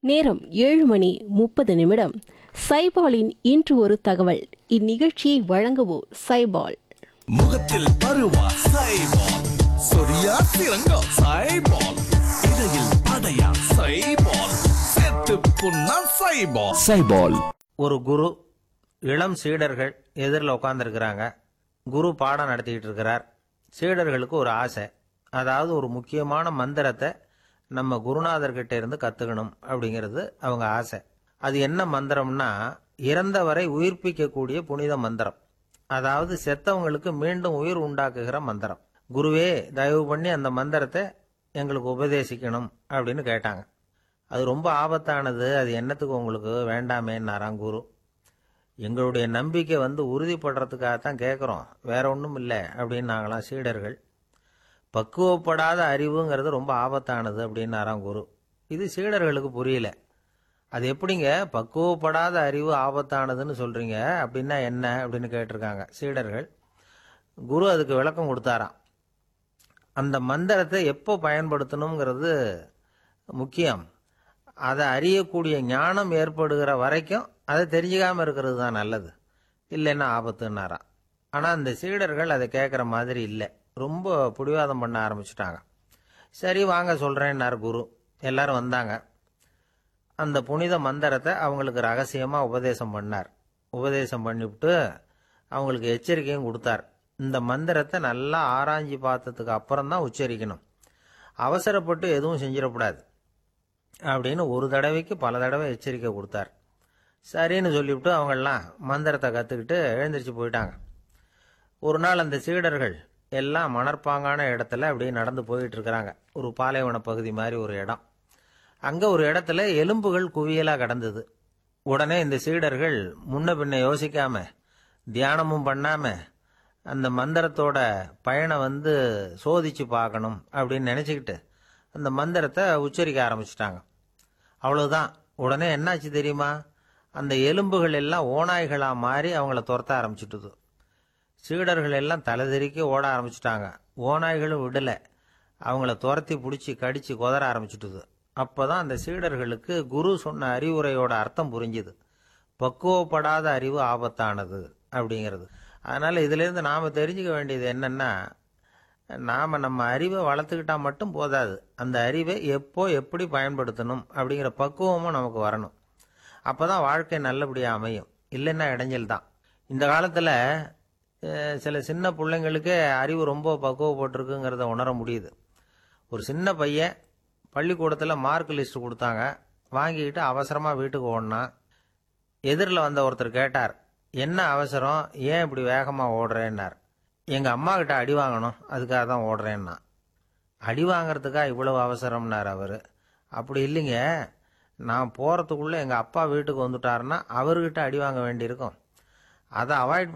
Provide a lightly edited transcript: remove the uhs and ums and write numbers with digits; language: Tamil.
நேரம் 7:30. சைபாலின் இன்று ஒரு தகவல். இந்நிகழ்ச்சியை வழங்குவோர் சைபால். முகத்தில் பருவா சைபால், சொரியா சிறங்கா சைபால், இடையில் அடையா சைபால், செத்து புண்ணா சைபால். சைபால். ஒரு குரு, இளம் சீடர்கள் எதிரில் உட்காந்துருக்கிறாங்க. குரு பாடம் நடத்திக்கிட்டு இருக்கிறார். சீடர்களுக்கு ஒரு ஆசை, அதாவது ஒரு முக்கியமான மந்திரத்தை நம்ம குருநாதர்கிட்ட இருந்து கற்றுக்கணும் அப்படிங்கிறது அவங்க ஆசை. அது என்ன மந்திரம்னா, இறந்தவரை உயிர்ப்பிக்கக்கூடிய புனித மந்திரம், அதாவது செத்தவங்களுக்கு மீண்டும் உயிர் உண்டாக்குகிற மந்திரம். குருவே, தயவு பண்ணி அந்த மந்திரத்தை எங்களுக்கு உபதேசிக்கணும் அப்படின்னு கேட்டாங்க. அது ரொம்ப ஆபத்தானது, அது என்னத்துக்கு உங்களுக்கு வேண்டாமேன்னாராம் குரு. எங்களுடைய நம்பிக்கை உறுதிப்படுறதுக்காகத்தான் கேட்குறோம், வேற ஒன்றும் இல்லை அப்படின்னு நாங்களாம் சீடர்கள். பக்குவப்படாத அறிவுங்கிறது ரொம்ப ஆபத்தானது அப்படின்னாராம் குரு. இது சீடர்களுக்கு புரியல. அது எப்படிங்க பக்குவப்படாத அறிவு ஆபத்தானதுன்னு சொல்றீங்க, அப்படின்னா என்ன அப்படின்னு கேட்டிருக்காங்க சீடர்கள். குரு அதுக்கு விளக்கம் கொடுத்தாராம். அந்த மந்திரத்தை எப்போ பயன்படுத்தணுங்கிறது முக்கியம். அதை அறியக்கூடிய ஞானம் ஏற்படுகிற வரைக்கும் அதை தெரிஞ்சுக்காம இருக்கிறது தான் நல்லது, இல்லைன்னா ஆபத்துன்னாராம். ஆனால் அந்த சீடர்கள் அதை கேட்குற மாதிரி இல்லை, ரொம்ப பிடிவாதம் பண்ண ஆரம்பிச்சுட்டாங்க. சரி வாங்க சொல்கிறேன்னார் குரு. எல்லாரும் வந்தாங்க. அந்த புனித மந்திரத்தை அவங்களுக்கு ரகசியமாக உபதேசம் பண்ணார். உபதேசம் பண்ணிவிட்டு அவங்களுக்கு எச்சரிக்கையும் கொடுத்தார். இந்த மந்திரத்தை நல்லா ஆராய்ச்சி பார்த்ததுக்கு அப்புறம் தான் உச்சரிக்கணும், அவசரப்பட்டு எதுவும் செஞ்சிடக்கூடாது அப்படின்னு ஒரு தடவைக்கு பல தடவை எச்சரிக்கை கொடுத்தார். சரின்னு சொல்லிவிட்டு அவங்கெல்லாம் மந்திரத்தை கற்றுக்கிட்டு எழுந்திரிச்சு போயிட்டாங்க. ஒரு நாள் அந்த சீடர்கள் எல்லாம் மணற்பாங்கான இடத்துல அப்படியே நடந்து போயிட்டு இருக்கிறாங்க. ஒரு பாலைவன பகுதி மாதிரி ஒரு இடம். அங்கே ஒரு இடத்துல எலும்புகள் குவியலாக கிடந்தது. உடனே இந்த சீடர்கள் முன்ன பின்ன யோசிக்காம, தியானமும் பண்ணாம, அந்த மந்திரத்தோட பயனை சோதிச்சு பார்க்கணும் அப்படின்னு நினச்சிக்கிட்டு அந்த மந்திரத்தை உச்சரிக்க ஆரம்பிச்சிட்டாங்க. அவ்வளவுதான். உடனே என்னாச்சு தெரியுமா, அந்த எலும்புகள் எல்லாம் ஓநாய்களாக மாறி அவங்கள துரத்த ஆரம்பிச்சுட்டுது. சீடர்கள் எல்லாம் தலைதெறிக்க ஓட ஆரம்பிச்சிட்டாங்க. ஓநாய்களும் விடலை, அவங்கள துரத்தி பிடிச்சி கடிச்சு கொதற ஆரம்பிச்சுட்டுது. அப்போதான் அந்த சீடர்களுக்கு குரு சொன்ன அறிவுரையோட அர்த்தம் புரிஞ்சுது. பக்குவப்படாத அறிவு ஆபத்தானது அப்படிங்கிறது. அதனால இதிலிருந்து நாம் தெரிஞ்சுக்க வேண்டியது என்னன்னா, நாம் நம்ம அறிவை வளர்த்துக்கிட்டா மட்டும் போதாது, அந்த அறிவை எப்போ எப்படி பயன்படுத்தணும் அப்படிங்கிற பக்குவமும் நமக்கு வரணும். அப்போதான் வாழ்க்கை நல்லபடியாக அமையும், இல்லைன்னா இடைஞ்சல் தான். இந்த காலத்தில் சில சின்ன பிள்ளைங்களுக்கே அறிவு ரொம்ப பக்குவப்பட்டிருக்குங்கிறத உணர முடியுது. ஒரு சின்ன பையன் பள்ளிக்கூடத்தில் மார்க் லிஸ்ட் கொடுத்தாங்க, வாங்கிக்கிட்டு அவசரமாக வீட்டுக்கு ஓடினான். எதிரில் வந்த ஒருத்தர் கேட்டார், என்ன அவசரம், ஏன் இப்படி வேகமாக ஓடுறேன்னார். எங்கள் அம்மா கிட்ட அடி வாங்கணும், அதுக்காக தான் ஓடுறேன்னா. அடி வாங்கிறதுக்காக இவ்வளவு அவசரம்னார் அவர். அப்படி இல்லைங்க, நான் போகிறதுக்குள்ளே எங்கள் அப்பா வீட்டுக்கு வந்துட்டாருன்னா அவர்கிட்ட அடி வாங்க வேண்டியிருக்கும், அதை அவாய்ட்